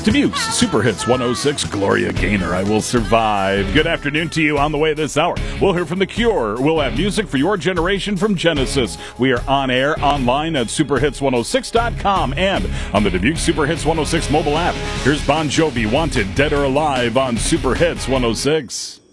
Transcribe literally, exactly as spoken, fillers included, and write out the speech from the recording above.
Dubuque's Super Hits one oh six, Gloria Gaynor, I Will Survive. Good afternoon to you. On the way this hour, we'll hear from The Cure. We'll have music for your generation from Genesis. We are on air, online at super hits one oh six dot com and on the Dubuque Super Hits one oh six mobile app. Here's Bon Jovi, Wanted, Dead or Alive on Super Hits one oh six.